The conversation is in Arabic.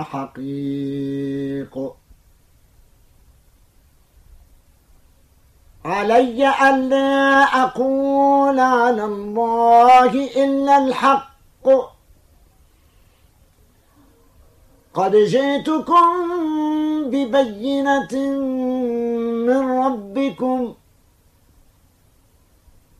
حقيق علي ألا أقول على الله إلا الحق قد جئتكم ببينة من ربكم